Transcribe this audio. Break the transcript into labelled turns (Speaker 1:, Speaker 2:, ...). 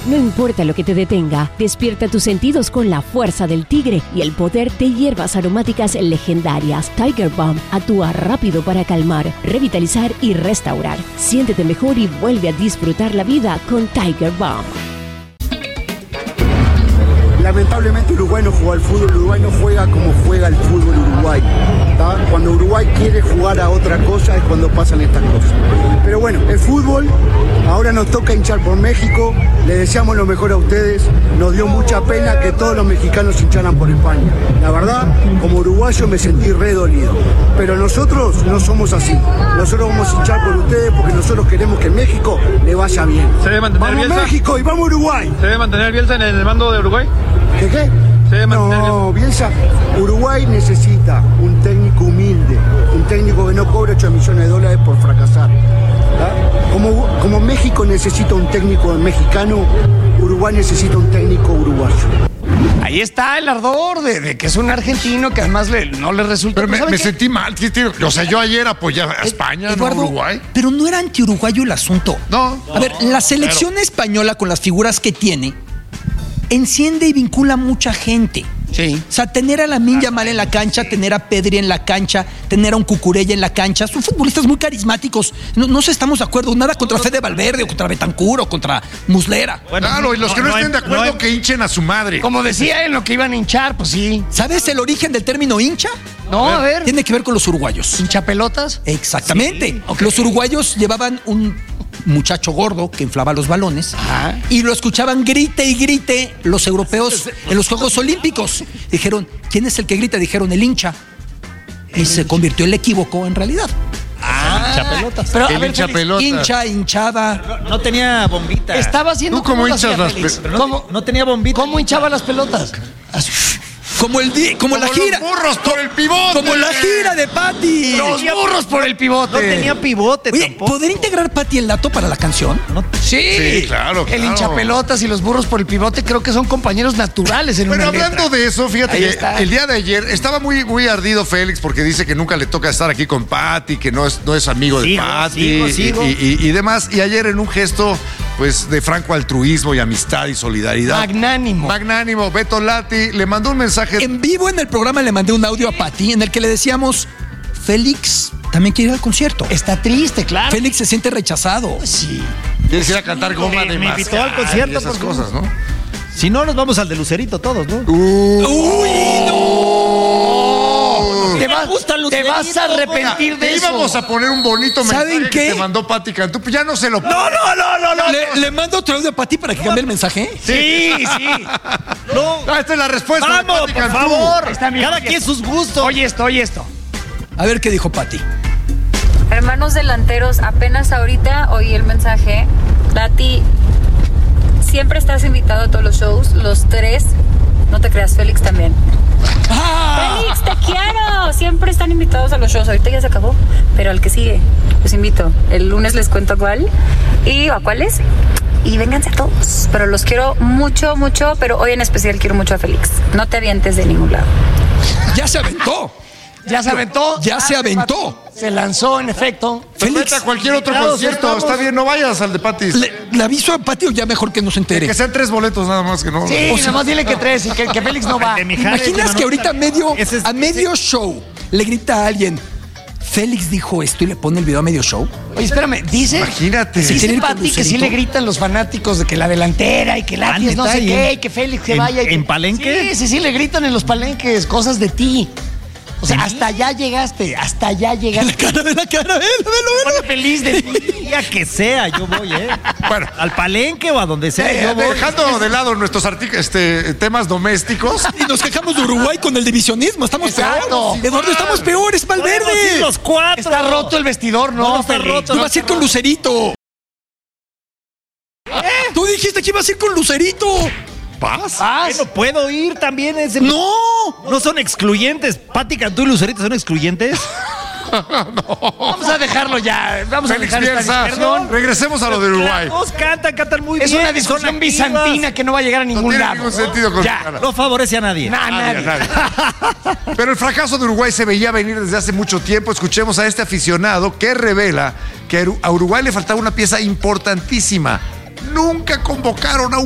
Speaker 1: No importa lo que te detenga, despierta tus sentidos con la fuerza del tigre y el poder de hierbas aromáticas legendarias. Tiger Balm actúa rápido para calmar, revitalizar y restaurar. Siéntete mejor y vuelve a disfrutar la vida con Tiger Balm.
Speaker 2: Lamentablemente Uruguay no juega al fútbol, Uruguay no juega como juega el fútbol Uruguay. ¿Tá? Cuando Uruguay quiere jugar a otra cosa es cuando pasan estas cosas. Pero bueno, el fútbol, ahora nos toca hinchar por México, le deseamos lo mejor a ustedes, nos dio mucha pena que todos los mexicanos hincharan por España. La verdad, como uruguayo me sentí re dolido, pero nosotros no somos así, nosotros vamos a hinchar por ustedes porque nosotros queremos que México le vaya bien. ¡Vamos Bielsa? México y vamos Uruguay!
Speaker 3: ¿Se debe mantener Bielsa en el mando de Uruguay?
Speaker 2: ¿Qué? No, Bielsa, Uruguay necesita un técnico humilde, un técnico que no cobre $8 millones por fracasar. Como México necesita un técnico mexicano, Uruguay necesita un técnico uruguayo.
Speaker 4: Ahí está el ardor de que es un argentino que además no le resulta.
Speaker 5: Pero me sentí mal, tío. O sea, yo ayer apoyaba a España,
Speaker 6: Eduardo,
Speaker 5: no a Uruguay.
Speaker 6: Pero no era anti-uruguayo el asunto.
Speaker 5: No.
Speaker 6: A ver, la selección española con las figuras que tiene enciende y vincula a mucha gente.
Speaker 4: Sí.
Speaker 6: O sea, tener a Lamine Yamal en la cancha, tener a Pedri en la cancha, tener a un Cucurella en la cancha, son futbolistas muy carismáticos. No estamos de acuerdo, nada contra Fede Valverde o contra Betancur o contra Muslera.
Speaker 5: Bueno, claro, y los que no estén de acuerdo que hinchen a su madre.
Speaker 4: Como decía en lo que iban a hinchar, pues sí.
Speaker 6: ¿Sabes el origen del término hincha?
Speaker 4: No, a ver.
Speaker 6: Tiene que ver con los uruguayos.
Speaker 4: ¿Hinchapelotas?
Speaker 6: Exactamente.
Speaker 4: Sí, okay.
Speaker 6: Los uruguayos llevaban un muchacho gordo que inflaba los balones. Ajá. Y lo escuchaban grite y grite los europeos en los Juegos Olímpicos. Dijeron, ¿quién es el que grita? Dijeron, el hincha. Y se convirtió el equívoco en realidad.
Speaker 4: Hinchapelotas.
Speaker 6: Pero
Speaker 5: el hinchapelotas.
Speaker 6: Hinchaba.
Speaker 7: No tenía bombita.
Speaker 4: Estaba haciendo.
Speaker 5: ¿Tú cómo hinchas las pelotas?
Speaker 7: No tenía bombita.
Speaker 4: ¿Cómo hinchaba las pelotas?
Speaker 6: Como la gira.
Speaker 5: Los burros por el pivote.
Speaker 6: Como la gira de Patty.
Speaker 4: Los burros por el pivote.
Speaker 7: No tenía pivote.
Speaker 6: Oye,
Speaker 7: tampoco.
Speaker 6: ¿podría integrar Patty el dato para la canción?
Speaker 4: Sí,
Speaker 5: claro.
Speaker 4: El hinchapelotas y los burros por el pivote creo que son compañeros naturales en
Speaker 5: Pero
Speaker 4: una
Speaker 5: hablando
Speaker 4: letra.
Speaker 5: de eso, fíjate
Speaker 4: Ahí
Speaker 5: que
Speaker 4: está.
Speaker 5: el día de ayer estaba muy ardido Félix porque dice que nunca le toca estar aquí con Patty, que no es amigo de Patty
Speaker 7: sigo.
Speaker 5: y demás. Y ayer en un gesto pues de franco altruismo y amistad y solidaridad. Magnánimo. Beto Lati le mandó un mensaje.
Speaker 6: En vivo en el programa le mandé un audio a Patty en el que le decíamos, Félix también quiere ir al concierto.
Speaker 4: Está triste, claro.
Speaker 6: Félix se siente rechazado.
Speaker 4: Sí.
Speaker 5: Quieres ir a cantar goma de
Speaker 7: me
Speaker 5: más.
Speaker 7: invitó al concierto,
Speaker 5: y esas
Speaker 7: por
Speaker 5: cosas, ¿no?
Speaker 7: Si no, nos vamos al de Lucerito todos, ¿no?
Speaker 6: ¡Uy, no!
Speaker 4: Te vas a arrepentir de eso.
Speaker 5: Íbamos a poner un bonito
Speaker 6: ¿Saben
Speaker 5: mensaje
Speaker 6: qué?
Speaker 5: que te mandó Patty Cantú. Pues ya no se lo...
Speaker 6: No. ¿Le mando otro audio a Patty para que cambie el mensaje?
Speaker 4: Sí.
Speaker 7: No.
Speaker 5: Esta es la respuesta.
Speaker 7: Vamos,
Speaker 5: de Patty
Speaker 7: por
Speaker 5: Cantú.
Speaker 7: favor.
Speaker 4: Está bien,
Speaker 7: Cada quien sus gustos.
Speaker 4: Oye esto.
Speaker 6: A ver qué dijo Patty.
Speaker 8: Hermanos delanteros, apenas ahorita oí el mensaje. Lati, siempre estás invitado a todos los shows, los 3. No te creas, Félix también. Félix, te quiero. Siempre están invitados a los shows. Ahorita ya se acabó, pero al que sigue, los invito. El lunes les cuento cuál y a cuáles. Y vénganse a todos. Pero los quiero mucho, pero hoy en especial quiero mucho a Félix. No te avientes de ningún lado.
Speaker 6: Ya se aventó.
Speaker 4: Ya se aventó. Se lanzó, en efecto.
Speaker 5: Félix, a cualquier otro concierto. Está bien, no vayas al de Patty.
Speaker 6: ¿Le aviso a Patty o ya mejor que no se entere?
Speaker 5: Que sean 3 boletos nada más que no.
Speaker 4: Sí, nada más dile que 3 y que Félix no va.
Speaker 6: ¿Te imaginas que ahorita a medio show le grita a alguien, Félix dijo esto y le pone el video a medio show?
Speaker 4: Oye, espérame, dice.
Speaker 5: Imagínate.
Speaker 4: Dice Patty que sí le gritan los fanáticos de que la delantera y que Lati es no sé qué y que Félix se vaya.
Speaker 7: ¿En palenque?
Speaker 4: Sí, le gritan en los palenques cosas de ti. O sea, hasta allá llegaste.
Speaker 6: La cara,
Speaker 4: Pone feliz de ti.
Speaker 7: Ya que sea, yo voy,
Speaker 5: Bueno,
Speaker 7: al palenque o a donde sea, yo voy.
Speaker 5: dejando de lado nuestros temas domésticos.
Speaker 6: Y nos quejamos de Uruguay con el divisionismo. Estamos peor. Eduardo, estamos peores, Valverde.
Speaker 7: Los 4.
Speaker 4: Está roto el vestidor, ¿no?
Speaker 7: está roto.
Speaker 6: Tú vas a ir con Lucerito. Tú dijiste que ibas a ir con Lucerito.
Speaker 5: ¿Vas?
Speaker 7: Bueno, puedo ir también.
Speaker 6: ¡No!
Speaker 7: No son excluyentes. Patty Cantú y Lucerito son excluyentes.
Speaker 4: Vamos a dejarlo ya. Vamos
Speaker 5: Félix
Speaker 4: a dejar esta
Speaker 5: Bielsa.
Speaker 4: discusión.
Speaker 5: Regresemos a lo de Uruguay.
Speaker 7: Los cantan muy bien.
Speaker 4: Es una discusión bizantina que no va a llegar a
Speaker 5: No
Speaker 4: ningún
Speaker 5: tiene
Speaker 4: lado.
Speaker 5: ningún sentido con
Speaker 4: Ya.
Speaker 7: No favorece a nadie.
Speaker 4: Nadie.
Speaker 5: Pero el fracaso de Uruguay se veía venir desde hace mucho tiempo. Escuchemos a este aficionado que revela que a Uruguay le faltaba una pieza importantísima. Nunca convocaron a un